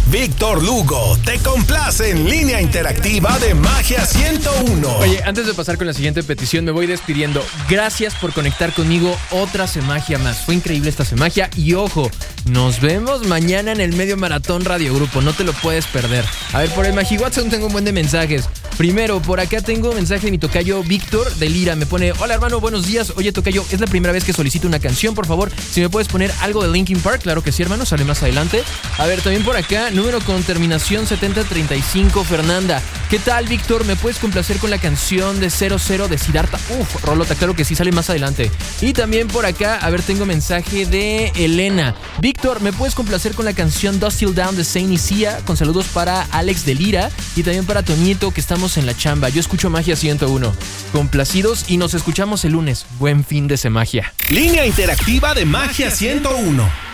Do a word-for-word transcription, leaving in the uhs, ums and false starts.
Víctor Lugo te complace en Línea Interactiva de Magia ciento uno. Oye, antes de pasar con la siguiente petición, me voy despidiendo. Gracias por conectar conmigo otra Semagia más. Fue increíble esta Semagia y ojo, nos vemos mañana en el Medio Maratón Radio Grupo. No te lo puedes perder. A ver, por el MagiWhatsApp tengo un buen de mensajes. Primero, por acá tengo un mensaje de mi tocayo Víctor de Lira. Me pone: hola hermano, buenos días. Oye tocayo, es la primera vez que solicito una canción, por favor. Si me puedes poner algo de Linkin Park. Claro que sí, hermano, sale más adelante. A ver, también por acá, número con terminación setenta treinta y cinco, Fernanda. ¿Qué tal, Víctor? ¿Me puedes complacer con la canción de cero cero de Siddhartha? Uf, rolota, claro que sí, sale más adelante. Y también por acá, a ver, tengo mensaje de Elena. Víctor, ¿me puedes complacer con la canción Dust Till Down de Saint Isia? Con saludos para Alex de Lira y también para Toñito, que estamos en la chamba. Yo escucho Magia ciento uno. Complacidos y nos escuchamos el lunes. Buen fin de semagia. Línea Interactiva de Magia ciento uno.